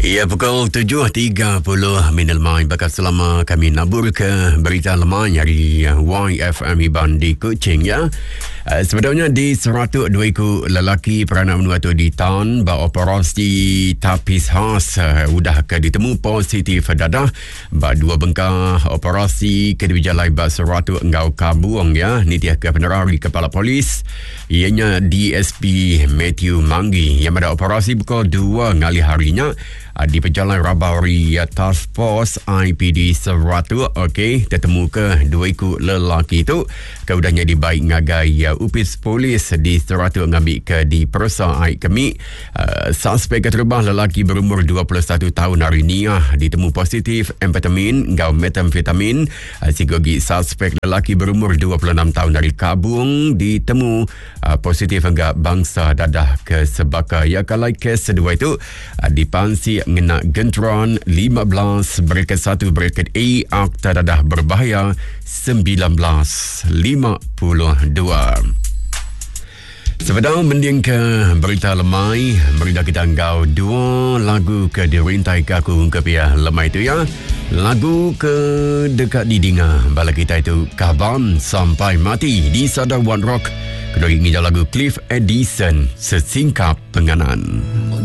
Ya, pukul 7.30 minal mai bakal selama kami nabur ke berita lemah dari YFM Iban di Kuching ya. Sebenarnya di 102 lelaki peranak menua tu ditahan beroperasi tapis khas udah ke ditemu positif dadah dua bengkah operasi ke dijalai ba 100 engau kabuang ya. Ni dia ke penerari kepala polis ianya DSP Matthew Manggi yang pada operasi pukul 2 ngali harinya di Pejalan Rabari Task Force IPD 100. Okey, tertemu ke dua ikut lelaki tu keudahnya dibaik ngagai upis polis di 100 ngambil ke di Persa Aik Kemik. Suspek keterbang lelaki berumur 21 tahun hari ni ditemu positif amfetamin ngau metamfetamin. Sigogi suspek lelaki berumur 26 tahun dari Kabung ditemu positif enggak bangsa dadah ke Sebaka. Ya, kalau kes kedua itu dipansi ngena gentron 15 bracket 1 bracket A akta dadah berbahaya 1952. Sebenarnya mending ke berita lemai, berita kita anggau dua lagu ke dirintai kaku ke pihak lemai itu ya. Lagu ke dekat didinga bala kita itu Kaban Sampai Mati di Sadar One Rock. Kedua ini lagu Cliff Edison Sesingkap Penganan.